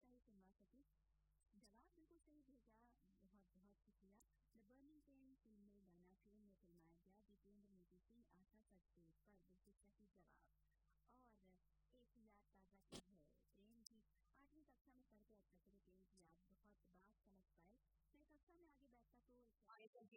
लगता है सुनवा सके। जवाब बिल्कुल सही भेजा, बहुत बहुत शुक्रिया। द बर्निंग ट्रेन फिल्म में गाना ट्रेन में फिल्माया गया। जितेंद्र नेगी सिंह आशा सचदेव पर बिल्कुल सही जवाब। और एक याद ताज़ा की है, ट्रेन की 8वीं कक्षा में पढ़ते अब तक ट्रेन की याद बहुत बात समझ पाए। मैं कक्षा में आगे बैठता तो